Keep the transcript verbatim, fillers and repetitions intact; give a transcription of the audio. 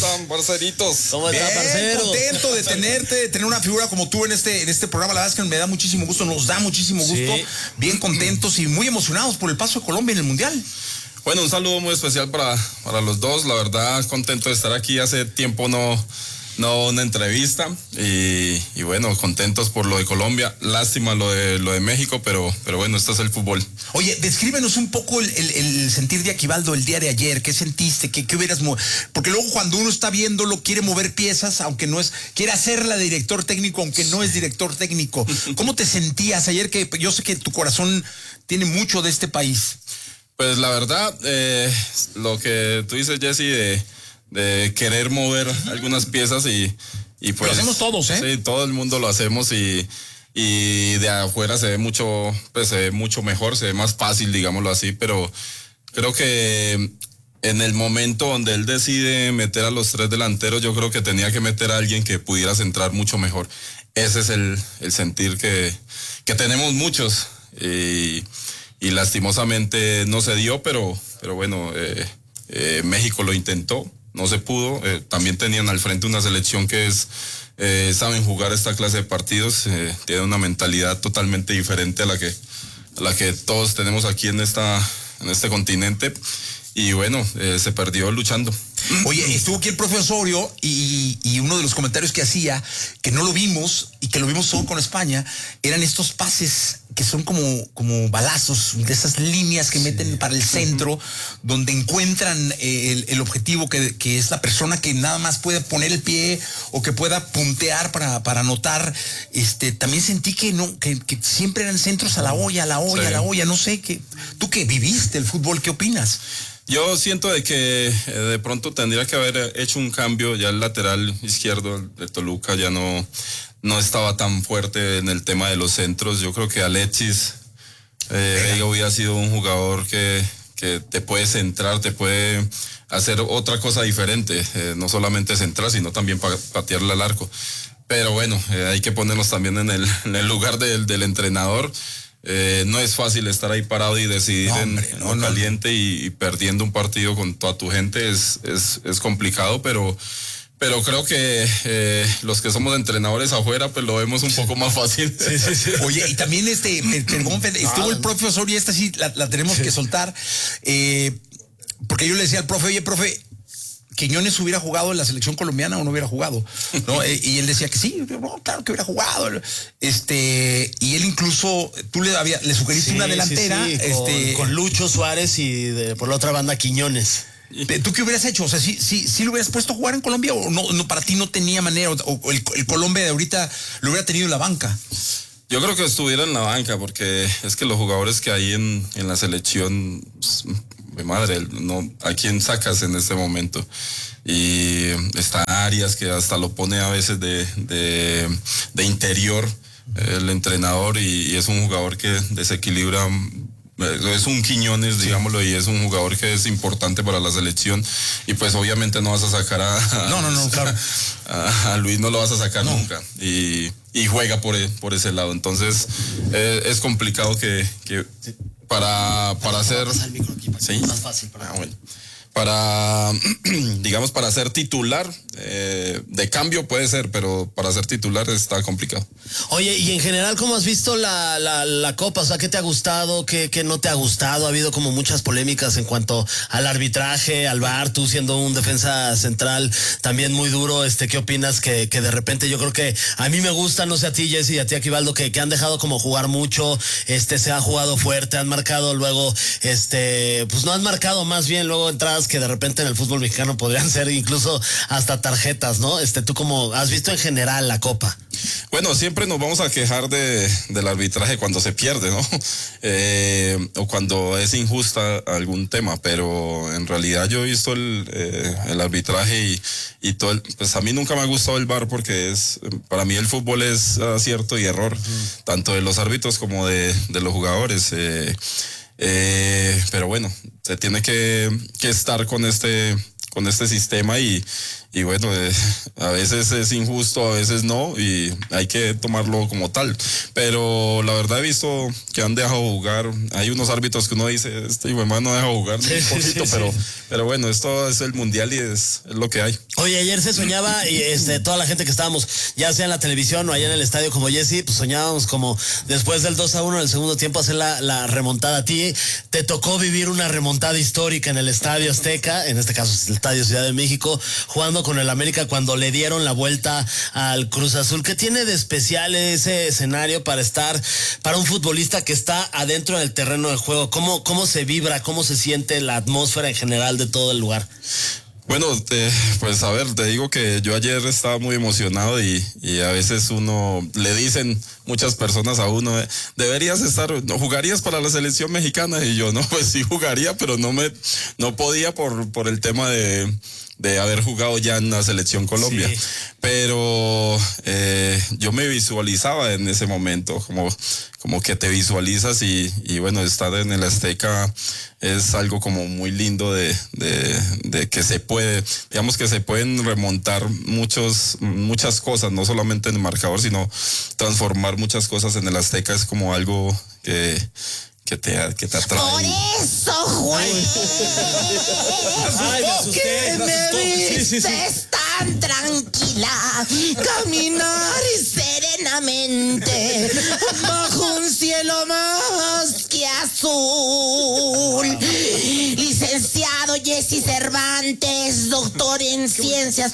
están, parceritos? ¿Cómo estás, parcero? Contento de tenerte, de tener una figura como tú en este, en este programa. La verdad es que me da muchísimo gusto, nos da muchísimo gusto. Sí. Bien contentos y muy emocionados por el paso de Colombia en el Mundial. Bueno, un saludo muy especial para, para los dos. La verdad, contento de estar aquí. Hace tiempo no... No, una entrevista y, y bueno, contentos por lo de Colombia, lástima lo de lo de México, pero, pero bueno, esto es el fútbol. Oye, descríbenos un poco el, el, el sentir de Aquivaldo el día de ayer. ¿Qué sentiste? ¿Qué, qué hubieras movido? Porque luego cuando uno está viéndolo quiere mover piezas, aunque no es, quiere hacerla de director técnico, aunque no es director técnico. ¿Cómo te sentías ayer? Que yo sé que tu corazón tiene mucho de este país. Pues la verdad, eh, lo que tú dices, Jesse, de de querer mover algunas piezas y, y pues... Lo hacemos todos, ¿eh? Sí, todo el mundo lo hacemos y, y de afuera se ve mucho, pues se ve mucho mejor, se ve más fácil, digámoslo así, pero creo que en el momento donde él decide meter a los tres delanteros, yo creo que tenía que meter a alguien que pudiera centrar mucho mejor. Ese es el, el sentir que, que tenemos muchos y, y lastimosamente no se dio, pero, pero bueno, eh, eh, México lo intentó. No se pudo, eh, también tenían al frente una selección que es, eh, saben jugar esta clase de partidos, eh, tienen una mentalidad totalmente diferente a la que, a la que todos tenemos aquí en esta, en este continente, y bueno, eh, se perdió luchando. Oye, estuvo aquí el profe Osorio y, y uno de los comentarios que hacía, que no lo vimos y que lo vimos solo con España, eran estos pases que son como, como balazos, de esas líneas que meten sí. para el centro, donde encuentran eh, el, el objetivo que, que es la persona que nada más puede poner el pie o que pueda puntear para, para anotar. Este, también sentí que no, que, que siempre eran centros a la olla, a la olla, sí. a la olla, no sé, que tú que viviste el fútbol, ¿qué opinas? Yo siento de que eh, de pronto tendría que haber hecho un cambio, ya el lateral izquierdo de Toluca ya no, no estaba tan fuerte en el tema de los centros. Yo creo que Alexis eh, hubiera sido un jugador que, que te puede centrar, te puede hacer otra cosa diferente, eh, no solamente centrar, sino también pa patearle al arco. Pero bueno, eh, hay que ponernos también en el, en el lugar del, del entrenador. Eh, no es fácil estar ahí parado y decidir no, hombre, en, en no, lo caliente no. y, y perdiendo un partido con toda tu gente es, es, es complicado, pero, pero creo que eh, los que somos entrenadores afuera pues lo vemos un poco más fácil. Sí, sí, sí. Oye, y también este, perdón, estuvo el profe Osorio, esta sí la, la tenemos sí. que soltar, eh, porque yo le decía al profe, oye, profe, Quiñones hubiera jugado en la selección colombiana o no hubiera jugado, ¿no? Y él decía que sí, no, claro que hubiera jugado. Este, y él incluso, tú le había, le sugeriste sí, una delantera, sí, sí, este, con, con Lucho Suárez y de, por la otra banda Quiñones. ¿Tú qué hubieras hecho? O sea, ¿sí, sí, sí lo hubieras puesto a jugar en Colombia o no, no para ti no tenía manera, o, o el, el Colombia de ahorita lo hubiera tenido en la banca? Yo creo que estuviera en la banca porque es que los jugadores que hay en, en la selección, mi madre, no, ¿a quién sacas en este momento? Y está Arias que hasta lo pone a veces de, de, de interior el entrenador y, y es un jugador que desequilibra. Es un Quiñones, digámoslo, y es un jugador que es importante para la selección y pues obviamente no vas a sacar a, no, no, no, claro. a, a Luis no lo vas a sacar no. nunca y, y juega por, por ese lado, entonces eh, es complicado que, que para, para hacer ¿sí? más fácil para, ah, bueno. para digamos para ser titular eh, de cambio puede ser, pero para ser titular está complicado. Oye, y en general, ¿cómo has visto la, la, la Copa? O sea, ¿qué te ha gustado? ¿Qué, qué no te ha gustado? Ha habido como muchas polémicas en cuanto al arbitraje, al V A R, tú siendo un defensa central también muy duro, este, ¿qué opinas? Que, que de repente yo creo que a mí me gusta, no sé a ti, Jesse, y a ti, Aquivaldo, que, que han dejado como jugar mucho, este, se ha jugado fuerte, han marcado luego, este, pues no han marcado más bien luego entradas que de repente en el fútbol mexicano podrían ser incluso hasta tarjetas, ¿no? Este, ¿tú cómo has visto en general la Copa? Bueno, siempre nos vamos a quejar de, del arbitraje cuando se pierde, ¿no? Eh, o cuando es injusta algún tema, pero en realidad yo he visto el, eh, el arbitraje y, y todo el, pues a mí nunca me ha gustado el V A R porque es, para mí el fútbol es acierto y error, uh-huh. tanto de los árbitros como de, de los jugadores. Eh, eh, pero bueno, se tiene que, que estar con este, con este sistema y, y bueno, eh, a veces es injusto, a veces no, y hay que tomarlo como tal. Pero la verdad he visto que han dejado jugar. Hay unos árbitros que uno dice, este hijo de madre no deja jugar ni un Sí, poquito, sí, pero, sí. pero bueno, esto es el mundial y es, es lo que hay. Oye, ayer se soñaba, y este, toda la gente que estábamos, ya sea en la televisión o allá en el estadio como Jesse, pues soñábamos como después del dos a uno del segundo tiempo hacer la, la remontada. A ti te tocó vivir una remontada histórica en el Estadio Azteca, en este caso es el Estadio Ciudad de México, jugando con el América cuando le dieron la vuelta al Cruz Azul. ¿Qué tiene de especial ese escenario para estar, para un futbolista que está adentro del terreno de juego? ¿Cómo, cómo se vibra, cómo se siente la atmósfera en general de todo el lugar? Bueno, te, pues a ver, te digo que yo ayer estaba muy emocionado y, y a veces uno le dicen muchas personas a uno, eh, deberías estar, ¿no jugarías para la selección mexicana? Y yo, no, pues sí jugaría, pero no me, no podía por, por el tema de, de haber jugado ya en la selección Colombia. Sí. Pero eh, yo me visualizaba en ese momento, como, como que te visualizas y, y bueno, estar en el Azteca es algo como muy lindo de, de, de que se puede, digamos que se pueden remontar muchos, muchas cosas, no solamente en el marcador, sino transformar muchas cosas en el Azteca es como algo que, que te, que te atrae. Por eso, Juan. Ay, me asusté, ¿Qué me me asustó. Sí, sí, sí. vistes tan tranquila? Caminar serenamente bajo un cielo más que azul. Licenciado Jesse Cervantes, doctor en ciencias